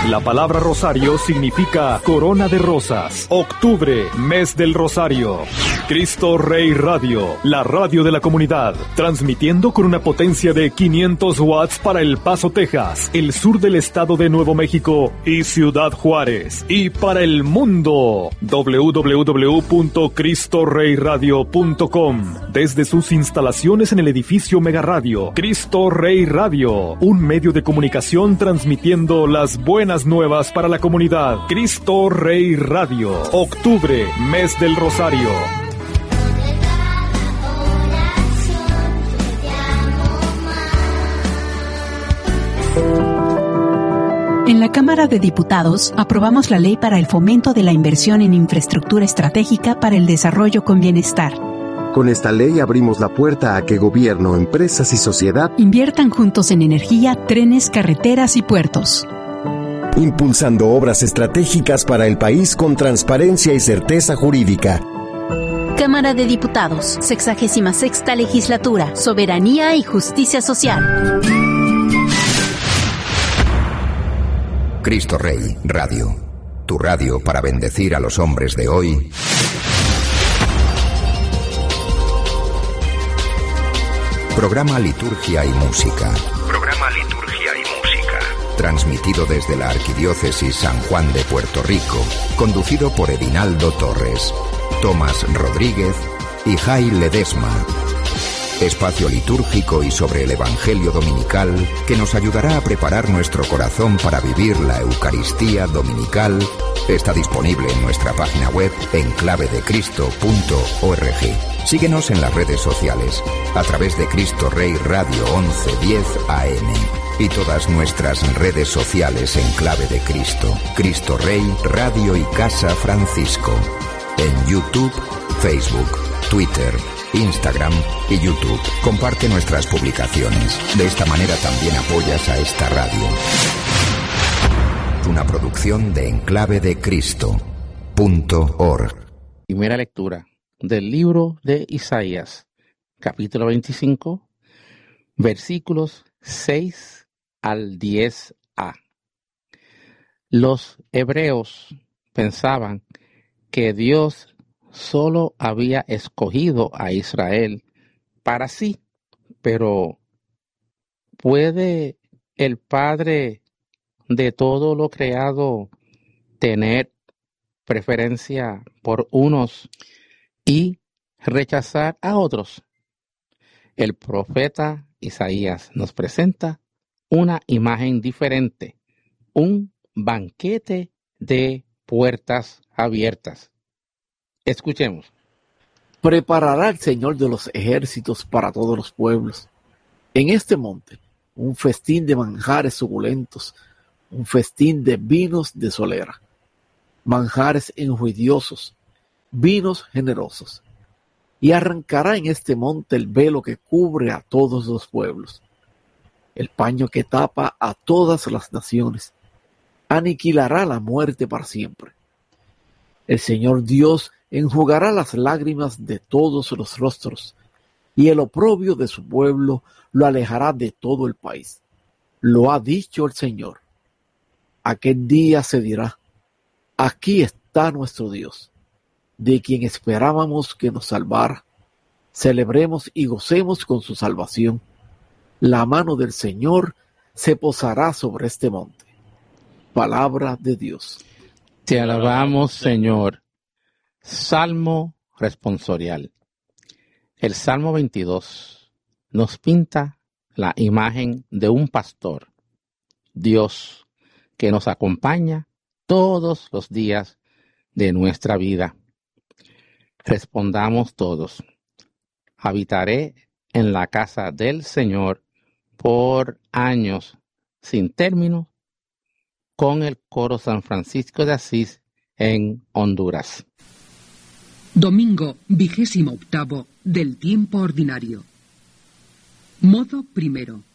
La palabra rosario significa corona de rosas. Octubre, mes del rosario. Cristo Rey Radio, la radio de la comunidad, transmitiendo con una potencia de 500 watts para El Paso, Texas, el sur del estado de Nuevo México y Ciudad Juárez. Y para el mundo, www.cristorreyradio.com. Desde sus instalaciones en el edificio Mega Radio, Cristo Rey Radio, un medio de comunicación transmitiendo las buenas nuevas para la comunidad. Cristo Rey Radio, octubre, mes del rosario. En la Cámara de Diputados aprobamos la ley para el fomento de la inversión en infraestructura estratégica para el desarrollo con bienestar. Con esta ley abrimos la puerta a que gobierno, empresas y sociedad inviertan juntos en energía, trenes, carreteras y puertos. Impulsando obras estratégicas para el país con transparencia y certeza jurídica. Cámara de Diputados, 66ª Legislatura, Soberanía y Justicia Social. Cristo Rey Radio, tu radio para bendecir a los hombres de hoy. Programa Liturgia y Música. Programa Liturgia y Música. Transmitido desde la Arquidiócesis San Juan de Puerto Rico. Conducido por Edinaldo Torres, Tomás Rodríguez y Jai Ledesma. Espacio litúrgico y sobre el Evangelio dominical que nos ayudará a preparar nuestro corazón para vivir la Eucaristía dominical. Está disponible en nuestra página web enclavedecristo.org. Síguenos en las redes sociales a través de Cristo Rey Radio 1110 AM y todas nuestras redes sociales en Clave de Cristo, Cristo Rey Radio y Casa Francisco, en YouTube, Facebook, Twitter, Instagram y YouTube. Comparte nuestras publicaciones. De esta manera también apoyas a esta radio. Una producción de enclavedecristo.org. Primera lectura del libro de Isaías, capítulo 25, versículos 6 al 10a. Los hebreos pensaban que Dios solo había escogido a Israel para sí, pero ¿puede el Padre de todo lo creado tener preferencia por unos y rechazar a otros? El profeta Isaías nos presenta una imagen diferente, un banquete de puertas abiertas. Escuchemos. Preparará el Señor de los ejércitos para todos los pueblos. En este monte, un festín de manjares suculentos, un festín de vinos de solera, manjares enjuidiosos, vinos generosos. Y arrancará en este monte el velo que cubre a todos los pueblos, el paño que tapa a todas las naciones. Aniquilará la muerte para siempre. El Señor Dios enjugará las lágrimas de todos los rostros, y el oprobio de su pueblo lo alejará de todo el país. Lo ha dicho el Señor. Aquel día se dirá: aquí está nuestro Dios, de quien esperábamos que nos salvara. Celebremos y gocemos con su salvación. La mano del Señor se posará sobre este monte. Palabra de Dios. Te alabamos, Señor. Salmo responsorial. El Salmo 22 nos pinta la imagen de un pastor, Dios, que nos acompaña todos los días de nuestra vida. Respondamos todos: habitaré en la casa del Señor por años sin término, con el coro San Francisco de Asís en Honduras. Domingo 28 del tiempo ordinario. Modo primero.